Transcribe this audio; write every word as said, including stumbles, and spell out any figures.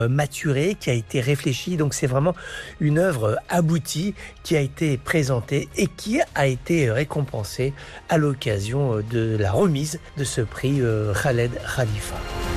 maturée, qui a été réfléchie. Donc c'est vraiment une œuvre aboutie qui a été présentée et qui a été récompensée à l'occasion de la remise de ce prix Khaled Khalifa.